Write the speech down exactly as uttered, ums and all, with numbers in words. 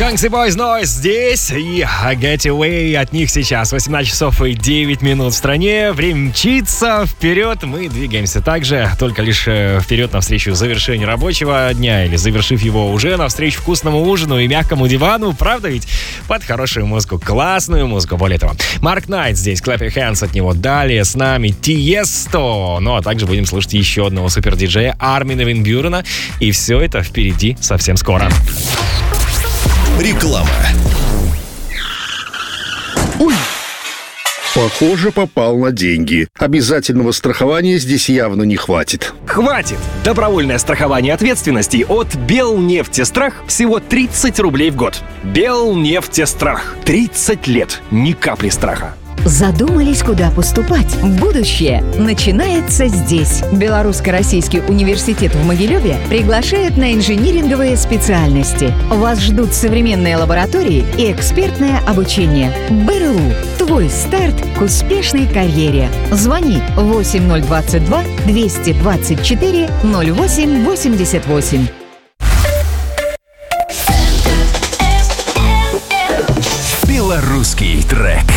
Gangsta Boys Noise здесь и Get Away от них сейчас. восемнадцать часов и девять минут в стране. Время мчится вперед. Мы двигаемся также, только лишь вперед навстречу завершению рабочего дня или завершив его уже навстречу вкусному ужину и мягкому дивану. Правда ведь? Под хорошую музыку, классную музыку. Более того, Марк Найт здесь, Clap Your Hands от него. Далее с нами Тиесто. Ну а также будем слушать еще одного супердиджея Армина ван Бюрена. И все это впереди совсем скоро. Реклама. Ой! Похоже, попал на деньги. Обязательного страхования здесь явно не хватит. Хватит! Добровольное страхование ответственности от Белнефтестрах всего тридцать рублей в год. Белнефтестрах. тридцать лет. Ни капли страха. Задумались, куда поступать? Будущее начинается здесь. Белорусско-российский университет в Могилеве приглашает на инжиниринговые специальности. Вас ждут современные лаборатории и экспертное обучение. БРУ. Твой старт к успешной карьере. Звони восемь ноль двадцать два двести двадцать четыре ноль восемь восемьдесят восемь. Белорусский трек.